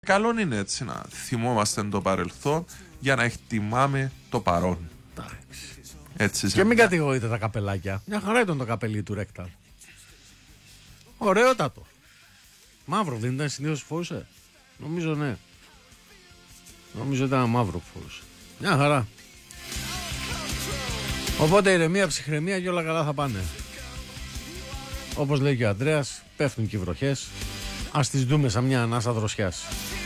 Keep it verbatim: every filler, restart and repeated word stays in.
καλό είναι έτσι να θυμόμαστε το παρελθόν για να εκτιμάμε το παρόν. Έτσι, και μην κατηγορείτε τα καπελάκια. Μια χαρά ήταν το καπελί του Ρέκταλ. Ωραιότατο. Μαύρο δεν ήταν συνήθως φορούσε? Νομίζω ναι. Νομίζω ήταν μαύρο που φορούσε. Μια χαρά. Οπότε ηρεμία, ψυχραιμία και όλα καλά θα πάνε. Όπως λέει και ο Ανδρέας, πέφτουν και οι βροχές. Ας τις δούμε σαν μια ανάσα δροσιάς.